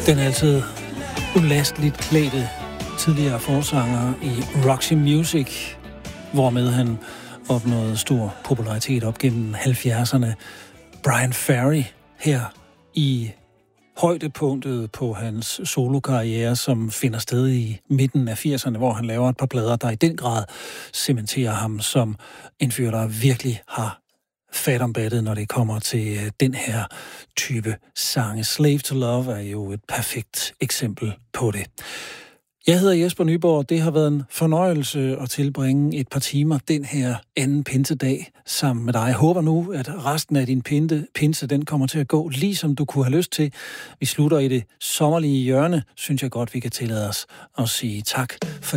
Den er altid ulasteligt klædte tidligere forsanger i Roxy Music, hvormed han opnåede stor popularitet op gennem 70'erne. Bryan Ferry her i højdepunktet på hans solokarriere, som finder sted i midten af 80'erne, hvor han laver et par plader, der i den grad cementerer ham som en fyr, der virkelig har fat om battet, når det kommer til den her type sange. Slave to Love er jo et perfekt eksempel på det. Jeg hedder Jesper Nyborg. Det har været en fornøjelse at tilbringe et par timer den her anden pinsedag sammen med dig. Jeg håber nu, at resten af din pinse den kommer til at gå, ligesom du kunne have lyst til. Vi slutter i det sommerlige hjørne, synes jeg godt, vi kan tillade os at sige tak for